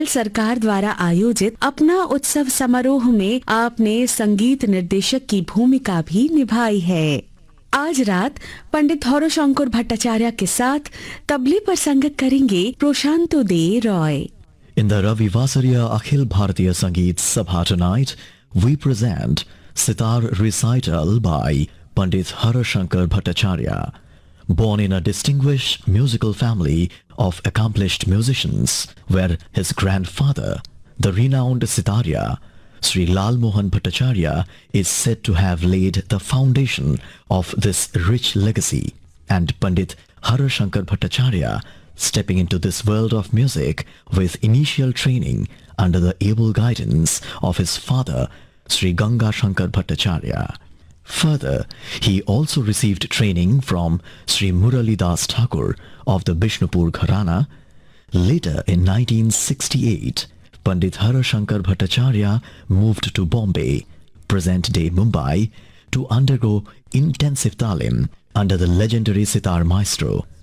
सरकार द्वारा आयोजित अपना उत्सव समारोह में आपने संगीत निर्देशक की भूमिका भी निभाई है। आज रात पंडित हौरशंकर भट्टाचार्य के साथ तबले पर संगत करेंगे प्रशांतो दे Roy. In the Ravi Vasariya Akhil Bharatiya Sangeet Sabha tonight, we present Sitar recital by Pandit Harashankar Bhattacharya. Born in a distinguished musical family of accomplished musicians, where his grandfather, the renowned Sitarya, Sri Lal Mohan Bhattacharya, is said to have laid the foundation of this rich legacy, and Pandit Harashankar Bhattacharya, stepping into this world of music with initial training under the able guidance of his father, Sri Ganga Shankar Bhattacharya. Further, he also received training from Sri Murali Das Thakur of the Bishnupur Gharana. Later, in 1968, Pandit Harashankar Bhattacharya moved to Bombay, present-day Mumbai, to undergo intensive talim under the legendary sitar maestro